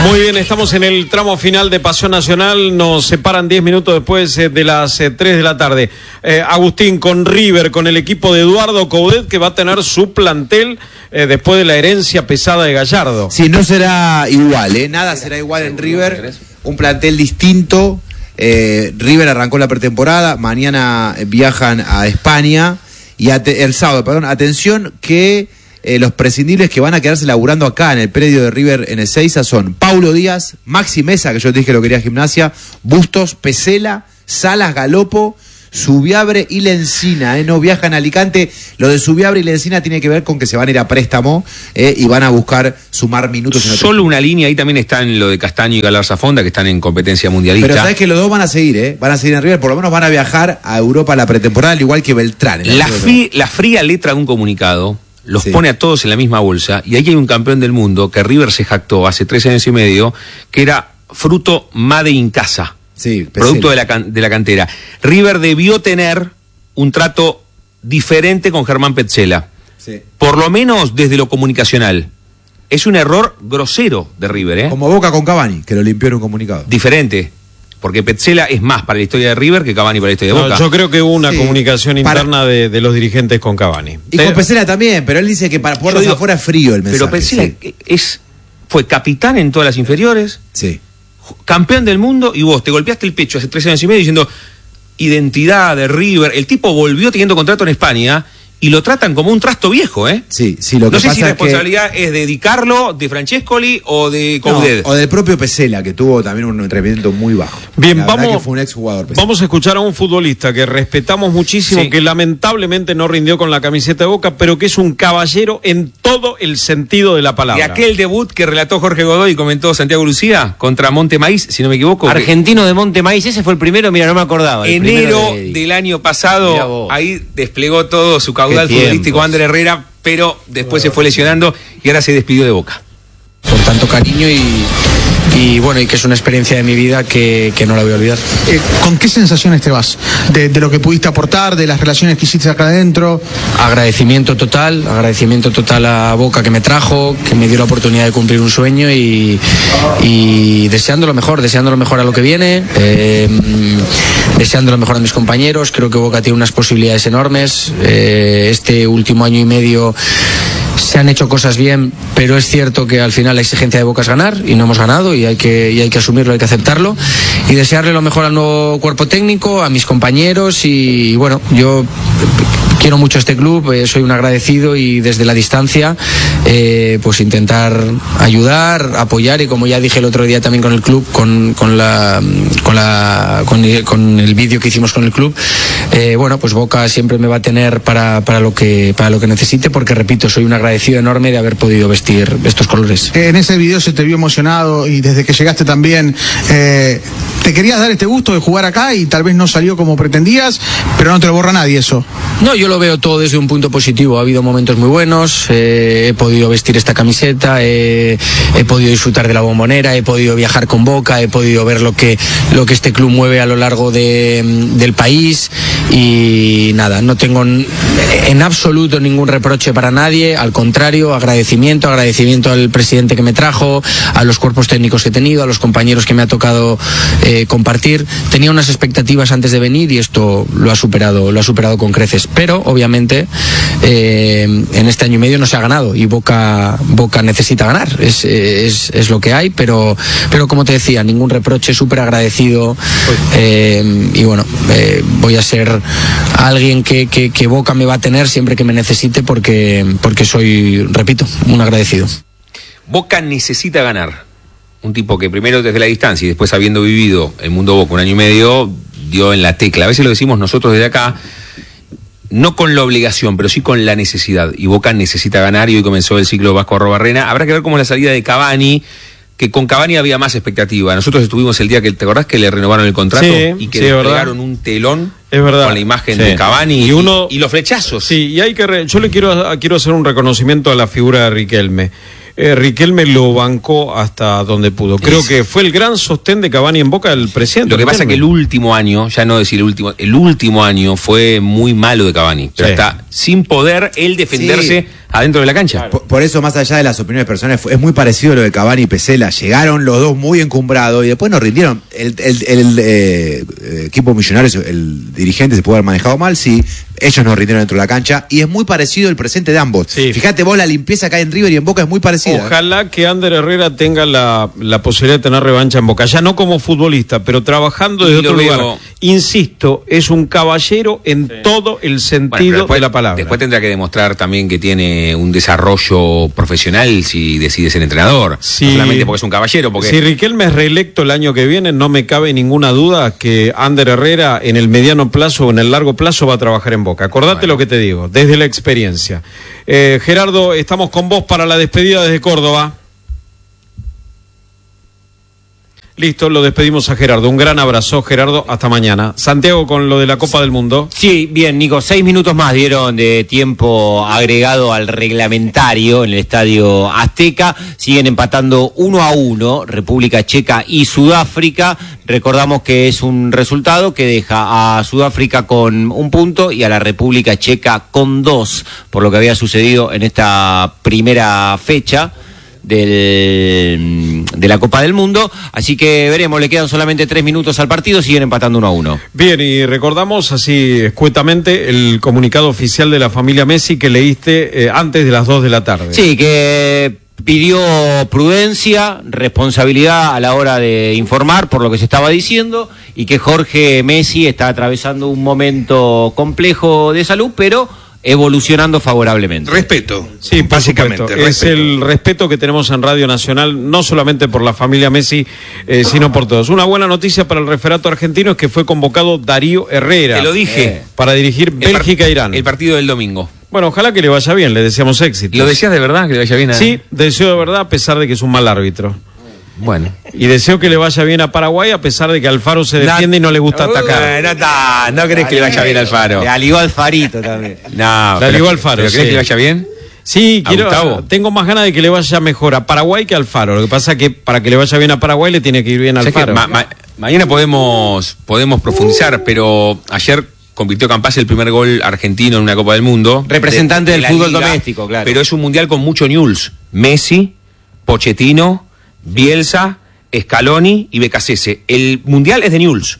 Muy bien, estamos en el tramo final de Pasión Nacional, nos separan 10 minutos después de las 3 de la tarde. Agustín, con River, con el equipo de Eduardo Coudet, que va a tener su plantel después de la herencia pesada de Gallardo. Sí, no será igual, nada será igual en River, un plantel distinto. River arrancó la pretemporada, mañana viajan a España y el sábado, perdón, atención que los prescindibles que van a quedarse laburando acá en el predio de River en Ezeiza son Paulo Díaz, Maxi Mesa, que yo te dije que lo quería Gimnasia, Bustos, Pesela, Salas, Galopo, Subiabre y Lencina, no viajan a Alicante. Lo de Subiabre y Lencina tiene que ver con que se van a ir a préstamo y van a buscar sumar minutos. Solo una línea, ahí también están lo de Castaño y Galarza Fonda, que están en competencia mundialista. Pero sabes que los dos van a seguir, van a seguir en River, por lo menos van a viajar a Europa a la pretemporada, al igual que Beltrán. La fría letra de un comunicado los pone a todos en la misma bolsa, y aquí hay un campeón del mundo que River se jactó hace 3 años y medio, que era fruto Made in Casa. Sí, producto de la cantera. River debió tener un trato diferente con Germán Petzela. Sí. Por lo menos desde lo comunicacional. Es un error grosero de River, Como Boca con Cavani, que lo limpió en un comunicado. Diferente. Porque Petzela es más para la historia de River que Cavani para la historia de Boca. Yo creo que hubo una comunicación interna de los dirigentes con Cavani. Y con Petzela también, pero él dice que para puertas afuera es frío el mensaje. Pero Petzela fue capitán en todas las inferiores. Sí. Campeón del mundo, y vos te golpeaste el pecho hace 3 años y medio diciendo identidad de River. El tipo volvió teniendo contrato en España y lo tratan como un trasto viejo, Sí, lo que no sé pasa si la responsabilidad es de Di Carlo, de Francescoli o de Coudet. O del propio Pesela, que tuvo también un entrenamiento muy bajo. Bien, fue un exjugador. Vamos a escuchar a un futbolista que respetamos muchísimo, que lamentablemente no rindió con la camiseta de Boca, pero que es un caballero en todo el sentido de la palabra. Y aquel debut que relató Jorge Godoy y comentó Santiago Lucía contra Monte Maíz, si no me equivoco. Argentino de Monte Maíz, ese fue el primero, mira, no me acordaba. Enero del año pasado, ahí desplegó todo su caudal futbolístico Ander Herrera, pero después se fue lesionando y ahora se despidió de Boca. Por tanto cariño y bueno, y que es una experiencia de mi vida que no la voy a olvidar. ¿Con qué sensaciones te vas? De lo que pudiste aportar, de las relaciones que hiciste acá adentro. Agradecimiento total a Boca que me trajo, que me dio la oportunidad de cumplir un sueño y deseando lo mejor a lo que viene, deseando lo mejor a mis compañeros. Creo que Boca tiene unas posibilidades enormes. Este último año y medio se han hecho cosas bien, pero es cierto que al final la exigencia de Boca es ganar y no hemos ganado y hay que asumirlo, hay que aceptarlo y desearle lo mejor al nuevo cuerpo técnico, a mis compañeros y bueno, yo quiero mucho este club, soy un agradecido y desde la distancia pues intentar ayudar, apoyar y como ya dije el otro día también con el club, con el vídeo que hicimos con el club, bueno, pues Boca siempre me va a tener para lo que necesite, porque repito, soy un agradecido enorme de haber podido vestir estos colores. En ese video se te vio emocionado y desde que llegaste también te querías dar este gusto de jugar acá y tal vez no salió como pretendías, pero no te lo borra nadie eso. No, yo lo veo todo desde un punto positivo. Ha habido momentos muy buenos, he podido vestir esta camiseta, he podido disfrutar de la Bombonera, he podido viajar con Boca, he podido ver lo que este club mueve a lo largo del país y nada, no tengo en absoluto ningún reproche para nadie, al contrario, agradecimiento al presidente que me trajo, a los cuerpos técnicos que he tenido, a los compañeros que me ha tocado compartir. Tenía unas expectativas antes de venir y esto lo ha superado con creces, pero obviamente en este año y medio no se ha ganado y Boca necesita ganar, es lo que hay, pero como te decía, ningún reproche, súper agradecido y bueno, voy a ser alguien que Boca me va a tener siempre que me necesite porque soy, repito, un agradecido. Boca necesita ganar. Un tipo que primero desde la distancia y después habiendo vivido el mundo Boca 1 año y medio, dio en la tecla. A veces lo decimos nosotros desde acá, no con la obligación, pero sí con la necesidad. Y Boca necesita ganar y hoy comenzó el ciclo Vasco Arrobarrena. Habrá que ver cómo es la salida de Cavani, que con Cavani había más expectativa. Nosotros estuvimos el día que, ¿te acordás que le renovaron el contrato? Y que le pegaron un telón con la imagen de Cavani y los flechazos. Sí, y yo le quiero hacer un reconocimiento a la figura de Riquelme. Riquelme lo bancó hasta donde pudo. Creo que fue el gran sostén de Cavani en Boca del presidente. Lo que pasa es que el último año, ya no decir el último año fue muy malo de Cavani. Pero está sin poder él defenderse adentro de la cancha. Por eso, más allá de las opiniones personales, es muy parecido a lo de Cavani y Pesela. Llegaron los dos muy encumbrados y después nos rindieron. El equipo millonario, el dirigente se puede haber manejado mal, sí. Ellos nos rindieron dentro de la cancha y es muy parecido el presente de ambos. Sí. Fíjate vos, la limpieza acá en River y en Boca es muy parecida. Ojalá que Ander Herrera tenga la posibilidad de tener revancha en Boca, ya no como futbolista, pero trabajando desde otro lugar. Insisto, es un caballero en todo el sentido después, de la palabra. Después tendrá que demostrar también que tiene un desarrollo profesional si decide ser entrenador. Sí. No solamente porque es un caballero. Porque... Si Riquelme es reelecto el año que viene, no me cabe ninguna duda que Ander Herrera en el mediano plazo o en el largo plazo va a trabajar en Boca. Acordate lo que te digo, desde la experiencia. Gerardo, estamos con vos para la despedida desde Córdoba. Listo, lo despedimos a Gerardo. Un gran abrazo, Gerardo. Hasta mañana. Santiago, con lo de la Copa del Mundo. Sí, bien, Nico. 6 minutos más dieron de tiempo agregado al reglamentario en el Estadio Azteca. Siguen empatando 1-1 República Checa y Sudáfrica. Recordamos que es un resultado que deja a Sudáfrica con 1 punto y a la República Checa con 2, por lo que había sucedido en esta primera fecha de la Copa del Mundo, así que veremos, le quedan solamente 3 minutos al partido, siguen empatando 1-1. Bien, y recordamos así escuetamente el comunicado oficial de la familia Messi que leíste antes de las 2 de la tarde. Sí, que pidió prudencia, responsabilidad a la hora de informar por lo que se estaba diciendo y que Jorge Messi está atravesando un momento complejo de salud, pero evolucionando favorablemente. Respeto. Sí, básicamente. Es el respeto que tenemos en Radio Nacional, no solamente por la familia Messi, sino por todos. Una buena noticia para el referato argentino es que fue convocado Darío Herrera. Te lo dije. Para dirigir Bélgica e Irán. El partido del domingo. Bueno, ojalá que le vaya bien, le deseamos éxito. ¿Lo decías de verdad que le vaya bien? Sí, deseo de verdad, a pesar de que es un mal árbitro. Bueno. Y deseo que le vaya bien a Paraguay, a pesar de que Alfaro se defiende y no le gusta atacar. No crees que le vaya bien a Alfaro. Le aligó al Farito también. No, Le aligó a Alfaro. ¿Pero crees que le vaya bien? Sí, Gustavo. tengo más ganas de que le vaya mejor a Paraguay que a Alfaro. Lo que pasa es que para que le vaya bien a Paraguay le tiene que ir bien a Alfaro. Mañana podemos profundizar, pero ayer convirtió Campazzo el primer gol argentino en una Copa del Mundo. Representante del la fútbol Liga, doméstico, claro. Pero es un mundial con mucho news. Messi, Pochettino, Bielsa, Scaloni y Becasese. El mundial es de news.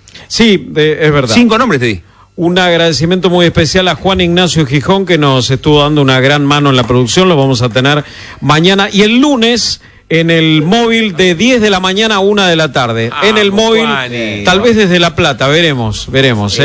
Sí, es verdad. 5 nombres te di. Un agradecimiento muy especial a Juan Ignacio Gijón, que nos estuvo dando una gran mano en la producción. Lo vamos a tener mañana y el lunes en el móvil de 10 de la mañana a 1 de la tarde. En el móvil, tal vez desde La Plata, veremos, Sí.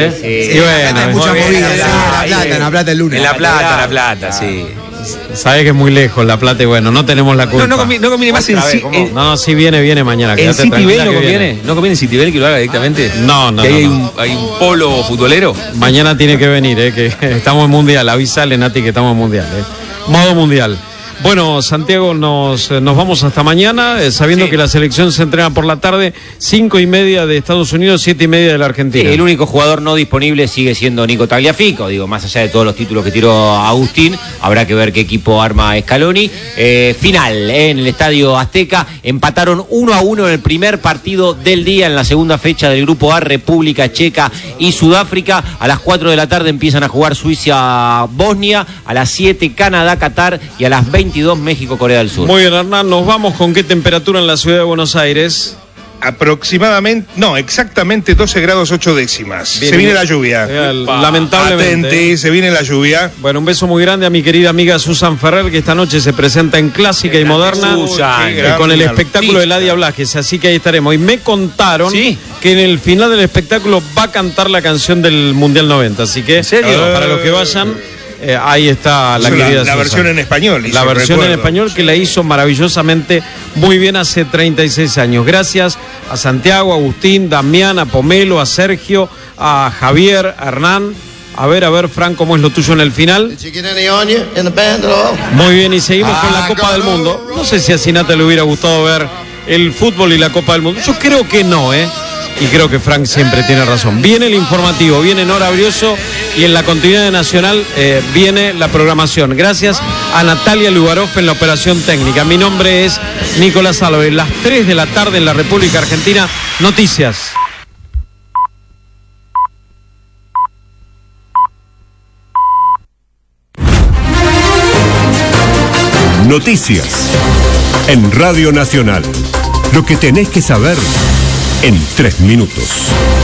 Y bueno, hay mucha movida en La Plata el lunes. En La Plata, sí. sabes que es muy lejos La Plata y bueno, no tenemos la culpa. No conviene más en sí. No, sí viene mañana. ¿En quédate Citibel tranquila no que conviene? viene. ¿No conviene en Citibel que lo haga directamente? No. Hay un polo futbolero. Mañana tiene que venir, que estamos en mundial. Avísale, Nati, que estamos en mundial. Modo mundial. Bueno, Santiago, nos vamos hasta mañana, sabiendo que la selección se entrena por la tarde, 5:30 de Estados Unidos, 7:30 de la Argentina. El único jugador no disponible sigue siendo Nico Tagliafico, digo, más allá de todos los títulos que tiró Agustín, habrá que ver qué equipo arma Scaloni. Final, en el Estadio Azteca, empataron 1-1 en el primer partido del día, en la segunda fecha del Grupo A, República Checa y Sudáfrica. A las 4 de la tarde empiezan a jugar Suiza-Bosnia, a las 7 Canadá-Qatar y a las 22 México-Corea del Sur. Muy bien, Hernán, nos vamos con qué temperatura en la ciudad de Buenos Aires. Exactamente 12 grados 8 décimas. Bien, se viene la lluvia. Lamentablemente. Atente, se viene la lluvia. Bueno, un beso muy grande a mi querida amiga Susan Ferrer, que esta noche se presenta en Clásica y Moderna con el espectáculo de Ladia Blajes, así que ahí estaremos. Y me contaron que en el final del espectáculo va a cantar la canción del Mundial 90, así que para los que vayan, ahí está la querida la versión en español. La versión en español que la hizo maravillosamente muy bien hace 36 años. Gracias a Santiago, a Agustín, Damián, a Pomelo, a Sergio, a Javier, a Hernán. A ver, Fran, ¿cómo es lo tuyo en el final? Muy bien, y seguimos con la Copa del Mundo. No sé si a Sinata le hubiera gustado ver el fútbol y la Copa del Mundo. Yo creo que no, y creo que Frank siempre tiene razón. Viene el informativo, viene Nora Brioso y en la continuidad de Nacional viene la programación. Gracias a Natalia Lugaroff en la operación técnica. Mi nombre es Nicolás Álvarez. Las 3 de la tarde en la República Argentina. Noticias. Noticias en Radio Nacional. Lo que tenés que saber en 3 minutos.